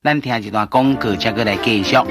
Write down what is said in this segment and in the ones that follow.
咱听一段广告，才过来继续。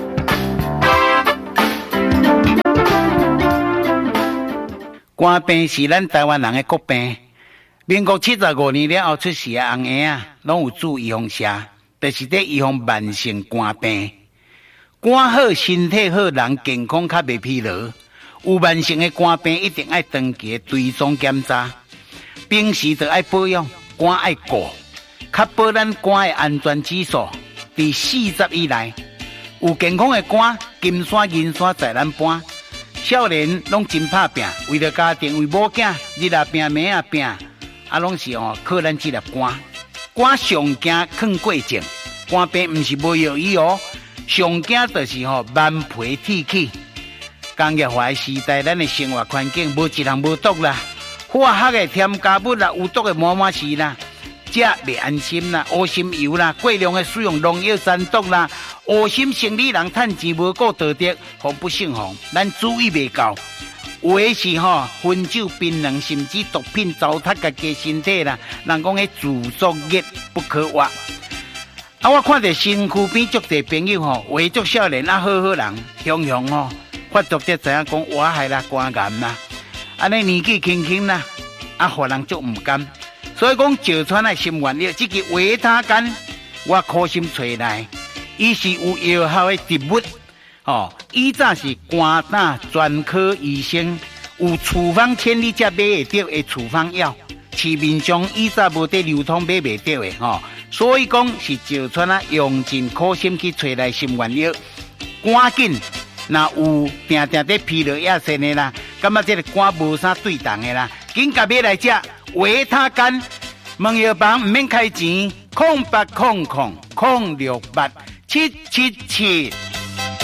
肝病是咱台湾人的国病。民国75年了后出世的红婴啊，拢有注预防射，就是在预防慢性肝病。肝好，身体好，人健康较袂疲劳。有慢性的肝病，一定要长期追踪检查，平时就要保养，肝要顾，确保咱肝的安全指数在40以内。有健康的肝，金山银山在咱搬。少年拢真拍拼，为了家庭，为某囝，日啊拼，暝啊拼，拢是靠咱这粒肝。肝上惊抗过症，肝病毋是无药医上惊就是万皮铁起。工业化时代，咱的生活环境无一项无毒啦，化学的添加物啦，有毒的满是啦，食袂安心啦，乌心油啦，过量的使用农药残毒啦，乌心生理人趁钱无顾道德，防不胜防。咱注意袂够，有的是烟酒槟榔，甚至毒品糟蹋家己身体啦。人讲迄自作孽不可活。我看到身躯边足侪朋友为足少年好人，雄发作才知影讲我害啦肝癌啦，安尼年纪轻轻啦，互人足唔甘。所以讲石川的心原料，这个维他甘，我苦心找来，伊是有药效的植物，以早是肝胆专科医生有处方签你才买会到的处方药，市面上以早无得流通买袂到的所以讲是石川用尽苦心去找来心原料，赶紧。那有定在疲劳亚线的啦，感觉这个肝无啥对动的啦，紧甲买来食维他甘。问药房唔免开钱，0800-068-777。